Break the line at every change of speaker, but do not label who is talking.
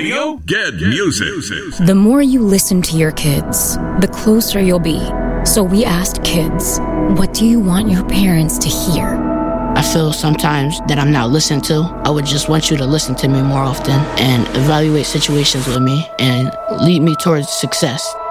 radio? Get music.
The more you listen to your kids, the closer you'll be. So we asked kids, what do you want your parents to hear?
I feel sometimes that I'm not listened to. I would just want you to listen to me more often and evaluate situations with me and lead me towards success.